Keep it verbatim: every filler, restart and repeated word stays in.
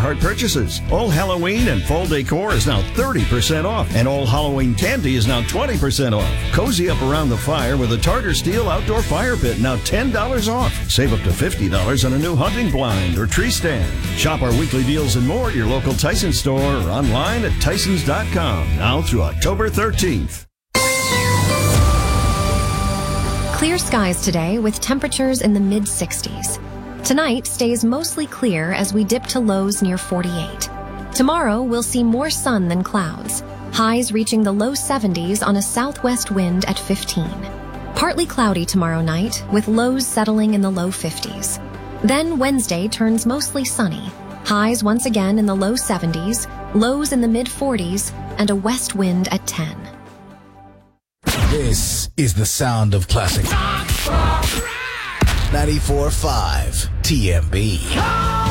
Earhart purchases. All Halloween and fall decor is now thirty percent off, and all Halloween candy is now twenty percent off. Cozy up around the fire with a Tartar Steel outdoor fire pit, now ten dollars off. Save up to fifty dollars on a new hunting blind or tree stand. Shop our weekly deals and more at your local Tyson store or online at tysons dot com, now through October thirteenth. Clear skies today with temperatures in the mid sixties. Tonight stays mostly clear as we dip to lows near forty-eight. Tomorrow we'll see more sun than clouds, highs reaching the low seventies on a southwest wind at fifteen. Partly cloudy tomorrow night with lows settling in the low fifties. Then Wednesday turns mostly sunny, highs once again in the low seventies, lows in the mid forties, and a west wind at ten. This is the sound of classic. ninety-four point five T M B.